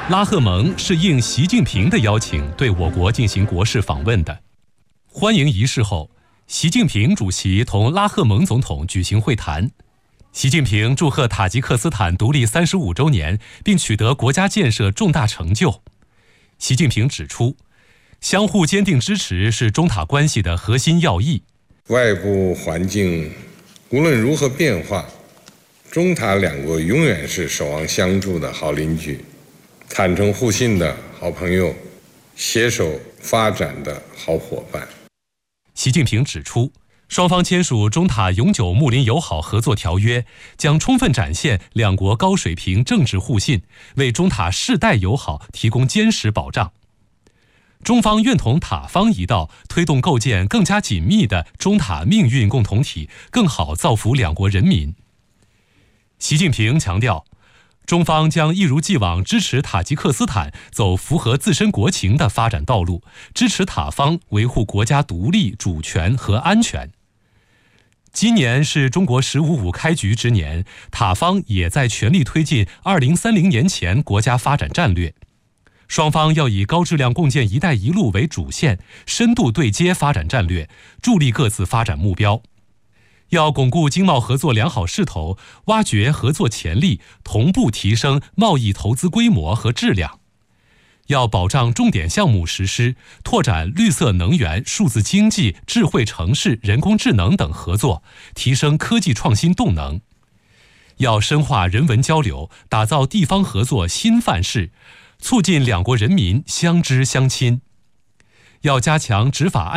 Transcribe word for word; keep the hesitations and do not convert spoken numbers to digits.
拉赫蒙是应习近平的邀请对我国进行国事访问的。欢迎仪式后，习近平主席同拉赫蒙总统举行会谈。习近平祝贺塔吉克斯坦独立三十五周年，并取得国家建设重大成就。习近平指出，相互坚定支持是中塔关系的核心要义。 外部环境无论如何变化，中塔两国永远是守望相助的好邻居，坦诚互信的好朋友，携手发展的好伙伴。 习近平指出，双方签署中塔永久睦邻友好合作条约，将充分展现两国高水平政治互信，为中塔世代友好提供坚实保障。中方愿同塔方一道，推动构建更加紧密的中塔命运共同体，更好造福两国人民。习近平强调，中方将一如既往支持塔吉克斯坦走符合自身国情的发展道路，支持塔方维护国家独立、主权和安全。今年是中国“十五五”开局之年，塔方也在全力推进二零三零年前国家发展战略。双方要以高质量共建“一带一路”为主线，深度对接发展战略，助力各自发展目标。要巩固经贸合作良好势头，挖掘合作潜力，同步提升贸易投资规模和质量。要保障重点项目实施，拓展绿色能源、数字经济、智慧城市、人工智能等合作，提升科技创新动能。要深化人文交流，打造地方合作新范式，促进两国人民相知相亲。要加强执法